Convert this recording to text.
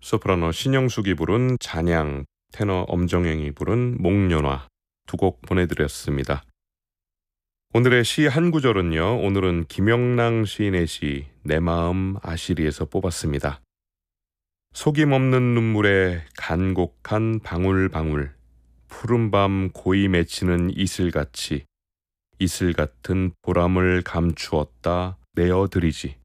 소프라노 신영숙이 부른 잔향, 테너 엄정영이 부른 목련화 두 곡 보내드렸습니다. 오늘의 시 한 구절은요. 오늘은 김영랑 시인의 시 내 마음 아시리에서 뽑았습니다. 속임없는 눈물에 간곡한 방울방울 푸른밤 고이 맺히는 이슬같이 이슬 같은 보람을 감추었다 내어드리지.